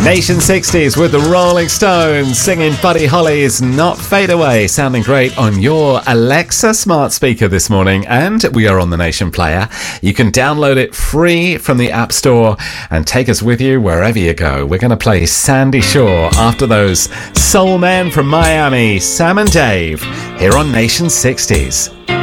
Nation 60s with the Rolling Stones singing Buddy Holly's Not Fade Away, sounding great on your Alexa smart speaker this morning. And we are on the Nation Player. You can download it free from the App Store and take us with you wherever you go. We're going to play Sandy Shore after those soul men from Miami, Sam and Dave, here on Nation 60s.